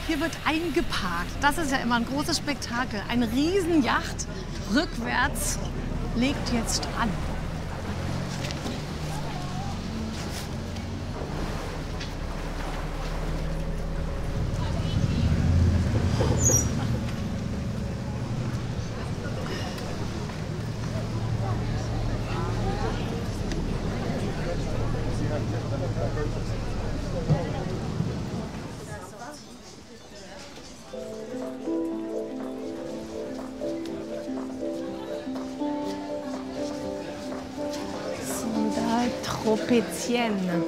Hier wird eingeparkt. Das ist ja immer ein großes Spektakel. Eine Riesenjacht rückwärts legt jetzt an. Tropézienne.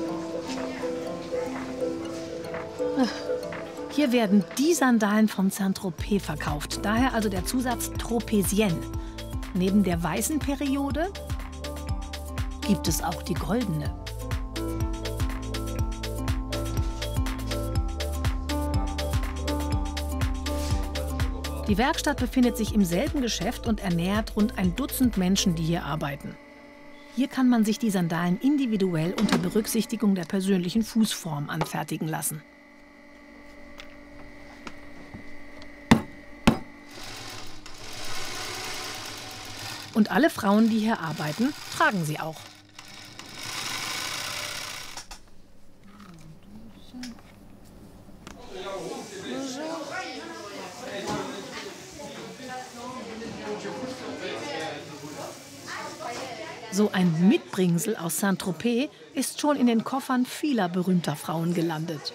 Hier werden die Sandalen von Saint-Tropez verkauft. Daher also der Zusatz Tropézienne. Neben der weißen Periode gibt es auch die goldene. Die Werkstatt befindet sich im selben Geschäft und ernährt rund ein Dutzend Menschen, die hier arbeiten. Hier kann man sich die Sandalen individuell unter Berücksichtigung der persönlichen Fußform anfertigen lassen. Und alle Frauen, die hier arbeiten, tragen sie auch. So ein Mitbringsel aus Saint-Tropez ist schon in den Koffern vieler berühmter Frauen gelandet.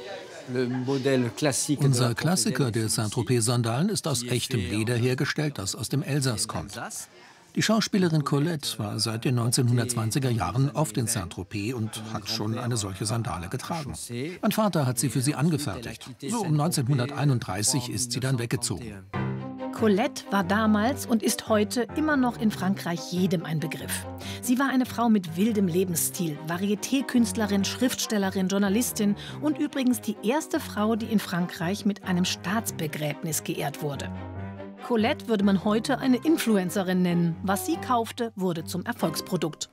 Unser Klassiker der Saint-Tropez-Sandalen ist aus echtem Leder hergestellt, das aus dem Elsass kommt. Die Schauspielerin Colette war seit den 1920er Jahren oft in Saint-Tropez und hat schon eine solche Sandale getragen. Mein Vater hat sie für sie angefertigt. So um 1931 ist sie dann weggezogen. Colette war damals und ist heute immer noch in Frankreich jedem ein Begriff. Sie war eine Frau mit wildem Lebensstil, Varieté-Künstlerin, Schriftstellerin, Journalistin und übrigens die erste Frau, die in Frankreich mit einem Staatsbegräbnis geehrt wurde. Colette würde man heute eine Influencerin nennen. Was sie kaufte, wurde zum Erfolgsprodukt.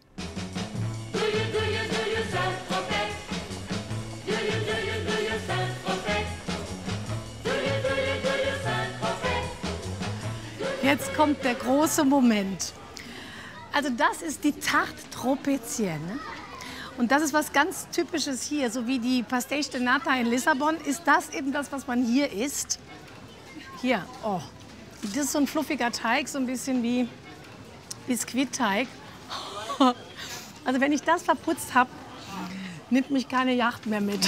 Jetzt kommt der große Moment. Also das ist die Tarte Tropézienne. Und das ist was ganz Typisches hier. So wie die Pastéis de Nata in Lissabon ist das eben das, was man hier isst. Hier, oh. Das ist so ein fluffiger Teig, so ein bisschen wie Biskuitteig. Also wenn ich das verputzt habe, nimmt mich keine Yacht mehr mit.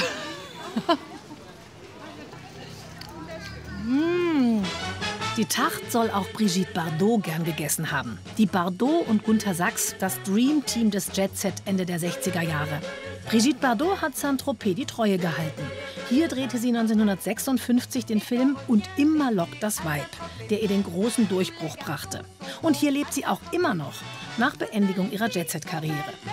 Die Tarte soll auch Brigitte Bardot gern gegessen haben. Die Bardot und Gunter Sachs, das Dream-Team des Jet-Set Ende der 60er Jahre. Brigitte Bardot hat Saint-Tropez die Treue gehalten. Hier drehte sie 1956 den Film Und immer lockt das Weib, der ihr den großen Durchbruch brachte. Und hier lebt sie auch immer noch, nach Beendigung ihrer Jet-Set-Karriere.